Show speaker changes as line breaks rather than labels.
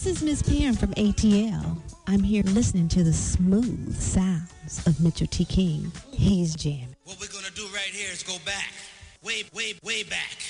This is Miss Perrin from ATL. I'm here listening to the smooth sounds of Mitchell T. King. He's jamming.
What we're gonna do right here is go back. Way back.